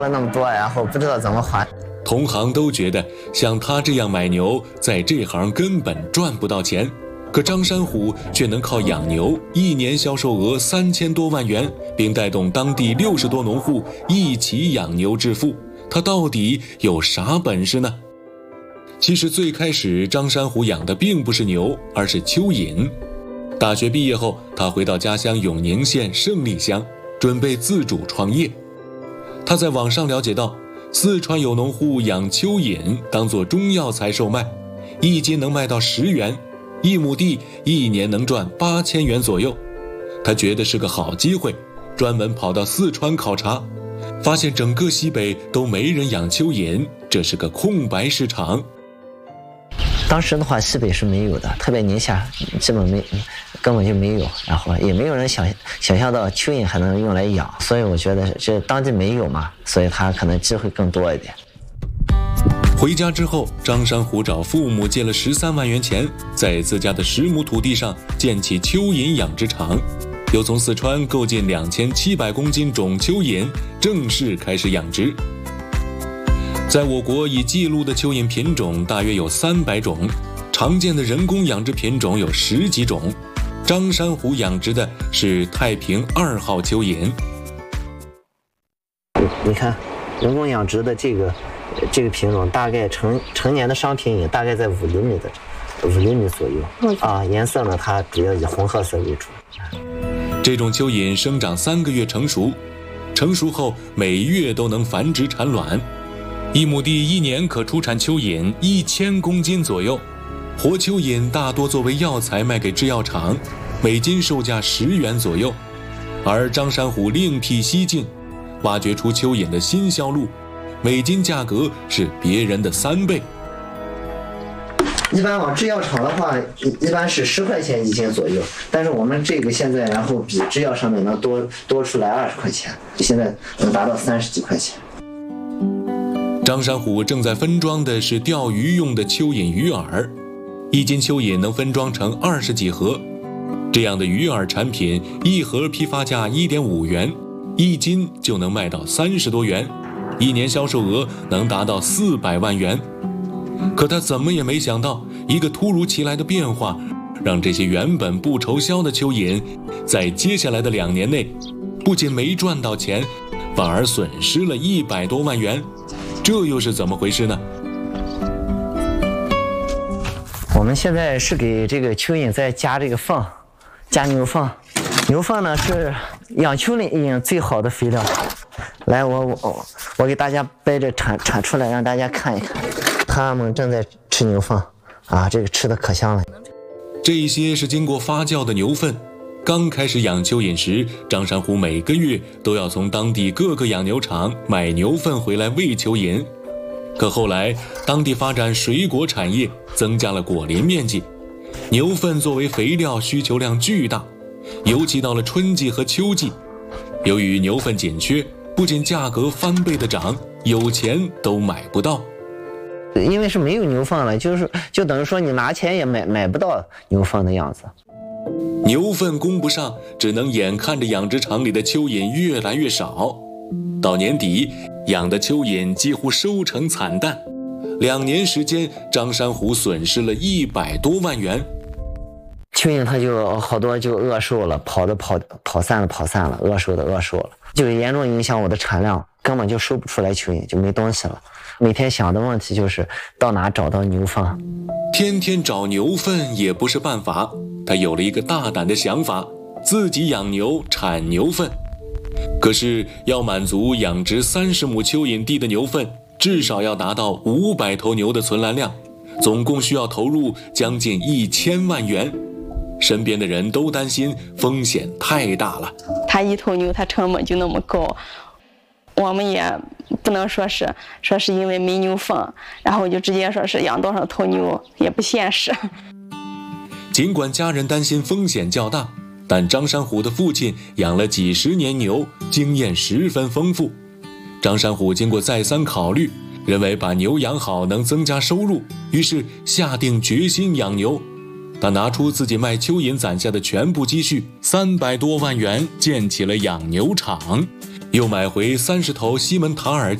了那么多，然后不知道怎么还。 同行都觉得像他这样买牛，在这行根本赚不到钱。可张山虎却能靠养牛一年销售额3000多万元，并带动当地60多农户一起养牛致富。他到底有啥本事呢？其实最开始张山虎养的并不是牛，而是蚯蚓。大学毕业后，他回到家乡永宁县胜利乡，准备自主创业。他在网上了解到，四川有农户养蚯蚓当作中药材售卖，一斤能卖到10元，1亩地1年能赚8000元左右。他觉得是个好机会，专门跑到四川考察，发现整个西北都没人养蚯蚓，这是个空白市场。 当时的话，西北是没有的，特别宁夏基本根本就没有，然后也没有人想象到蚯蚓还能用来养，所以我觉得这当地没有嘛，所以他可能机会更多一点。 回家之后，张山虎找父母借了13万元钱，在自家的10亩土地上建起蚯蚓养殖场，又从四川购进2700公斤种蚯蚓，正式开始养殖。在我国已记录的蚯蚓品种大约有300种，常见的人工养殖品种有10几种。张山虎养殖的是太平2号蚯蚓。 你看，人工养殖的这个品种，大概成年的商品也大概在5厘米左右啊。颜色呢，它主要以红褐色为主。 这种蚯蚓生长3个月成熟，成熟后每月都能繁殖产卵。1亩地1年可出产蚯蚓1000公斤左右。活蚯蚓大多作为药材卖给制药厂，每斤售价10元左右。而张山虎另辟蹊径，挖掘出蚯蚓的新销路，每斤价格是别人的3倍。 一般往制药厂的话，一般是10块钱1斤左右，但是我们这个现在然后比制药上面能多出来20块钱，现在能达到30几块钱。 张山虎正在分装的是钓鱼用的蚯蚓鱼饵，1斤蚯蚓能分装成20几盒。这样的鱼饵产品，一盒批发价1.5元，1斤就能卖到30多元，1年销售额能达到400万元。可他怎么也没想到，一个突如其来的变化，让这些原本不愁销的蚯蚓，在接下来的2年内，不仅没赚到钱，反而损失了100多万元。这又是怎么回事呢？ 我们现在是给这个蚯蚓在加这个粪，加牛粪。牛粪呢是养蚯蚓最好的肥料。来，我给大家掰着铲出来，让大家看一看。他们正在吃牛粪啊，这个吃的可香了。 这些是经过发酵的牛粪。刚开始养蚯蚓时，张山虎每个月都要从当地各个养牛场买牛粪回来喂蚯蚓。可后来当地发展水果产业，增加了果林面积，牛粪作为肥料需求量巨大，尤其到了春季和秋季。由于牛粪紧缺，不仅价格翻倍的涨，有钱都买不到。 因为是没有牛粪了，就等于说你拿钱也买不到牛粪的样子。 牛粪供不上，只能眼看着养殖场里的蚯蚓越来越少。到年底，养的蚯蚓几乎收成惨淡。2年时间，张山虎损失了100多万元。 蚯蚓它就好多就饿瘦了，跑散了，饿瘦了，就严重影响我的产量，根本就收不出来蚯蚓，就没东西了。每天想的问题就是到哪找到牛粪。 天天找牛粪也不是办法，他有了一个大胆的想法，自己养牛产牛粪。可是要满足养殖30亩蚯蚓地的牛粪，至少要达到500头牛的存栏量，总共需要投入将近1000万元。身边的人都担心风险太大了。 他1头牛，他成本就那么高，我们也不能说是因为没牛粪，然后就直接说是养多少头牛，也不现实。 尽管家人担心风险较大，但张山虎的父亲养了几10年牛，经验十分丰富。张山虎经过再三考虑，认为把牛养好能增加收入，于是下定决心养牛。他拿出自己卖蚯蚓攒下的全部积蓄，300多万元建起了养牛场。 又买回30头西门塔尔